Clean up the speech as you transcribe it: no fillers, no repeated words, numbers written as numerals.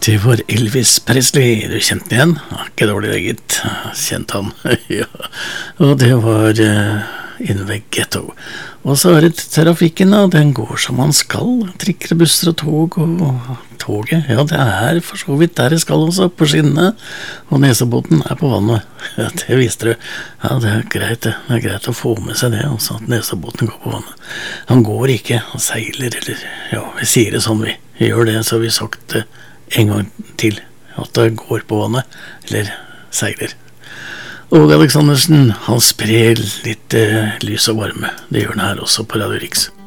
Det var Elvis Presley, du kjente den igjen? Ja, ikke dårlig det, gitt. Kjente han. Ja. Og det var inne ved Ghetto. Og så det trafikken da, den går som man skal. Trikker, busser og tog, og toget, ja, det for så vidt der det skal også, på skinnene. Og nesebåten på vannet. Ja, det visste du. Ja, det greit det. Det greit å få med seg det, altså, at nesebåten går på vannet. Han går ikke, han seiler, eller, ja, vi sier det sånn, vi gjør det, så vi sagt det en gang til, at det går på vannet, eller seiler. Og Aleksandersen, han sprer litt lys og varme. Det gjør han her også på Radio Riks.